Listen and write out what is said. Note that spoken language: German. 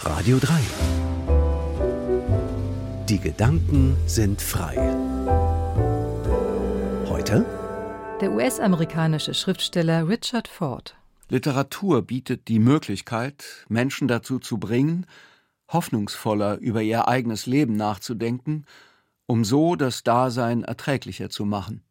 Radio 3. Die Gedanken sind frei. Heute? Der US-amerikanische Schriftsteller Richard Ford. Literatur bietet die Möglichkeit, Menschen dazu zu bringen, hoffnungsvoller über ihr eigenes Leben nachzudenken, um so das Dasein erträglicher zu machen.